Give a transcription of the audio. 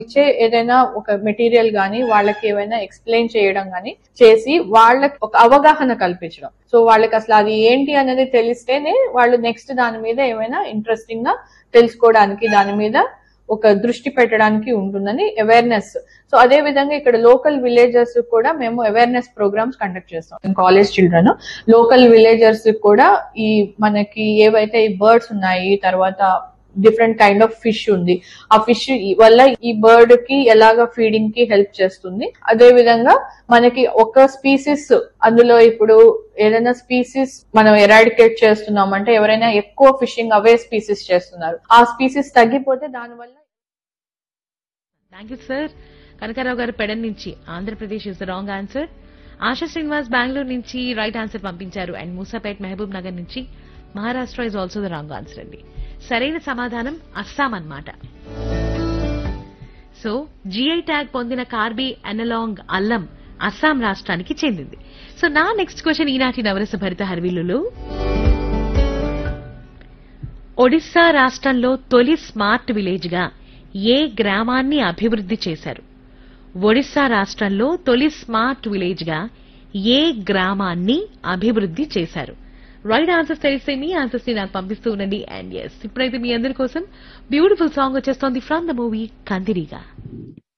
ఇచ్చే ఏదైనా ఒక మెటీరియల్ గానీ వాళ్ళకి ఏమైనా ఎక్స్ప్లెయిన్ చేయడం గానీ చేసి వాళ్ళకి ఒక అవగాహన కల్పించడం. సో వాళ్ళకి అసలు అది ఏంటి అనేది తెలిస్తేనే వాళ్ళు నెక్స్ట్ దాని మీద ఏమైనా ఇంట్రెస్టింగ్ గా తెలుసుకోవడానికి దాని మీద ఒక దృష్టి పెట్టడానికి ఉంటుందని అవేర్నెస్. సో అదే విధంగా ఇక్కడ లోకల్ విలేజర్స్ కూడా మేము అవేర్నెస్ ప్రోగ్రామ్స్ కండక్ట్ చేస్తాం. కాలేజ్ చిల్డ్రన్ లోకల్ విలేజర్స్ కూడా ఈ మనకి ఏవైతే ఈ బర్డ్స్ ఉన్నాయి, తర్వాత డిఫరెంట్ కైండ్ ఆఫ్ ఫిష్ ఉంది, ఆ ఫిష్ వల్ల ఈ బర్డ్ కి ఎలాగ ఫీడింగ్ కి హెల్ప్ చేస్తుంది. అదే విధంగా మనకి ఒక స్పీసీస్ అందులో ఇప్పుడు ఏదైనా స్పీసీస్ మనం ఎరాడికేట్ చేస్తున్నాం అంటే ఎవరైనా ఎక్కువ ఫిషింగ్ అవే స్పీసీస్ చేస్తున్నారు, ఆ స్పీసీస్ తగ్గిపోతే దానివల్ల. Thank you sir. కనకారావు గారు పెడన్ నుంచి Andhra Pradesh is the wrong answer. ASHA Srinivas Bengaluru నుంచి రైట్ ఆన్సర్ పంపించారు. అండ్ మూసాపేట్ మహబూబ్ నగర్ నుంచి Maharashtra is also the wrong answer అండి. సరైన సమాధానం అస్సాం అన్నమాట. సో జిఐ ట్యాగ్ పొందిన కార్బీ అనలాంగ్ అల్లం అస్సాం రాష్ట్రానికి చెందింది. సో నా నెక్స్ట్ క్వశ్చన్ ఈనాటి నవరస భరిత హర్వీలులో ఒడిశా రాష్ట్రంలో తొలి స్మార్ట్ విలేజ్ గా ఏ గ్రామాన్ని అభివృద్ధి చేశారు? ఒడిశా రాష్ట్రంలో తొలి స్మార్ట్ విలేజ్ గా ఏ గ్రామాన్ని అభివృద్ధి చేశారు? రైట్ ఆన్సర్స్ తెలిస్తే మీ ఆన్సర్స్ ని నాకు పంపిస్తూ ఉండండి. అండ్ ఎస్, ఇప్పుడైతే మీ అందరి కోసం బ్యూటిఫుల్ సాంగ్ వచ్చేస్తోంది ఫ్రమ్ ద మూవీ కందిరీగా.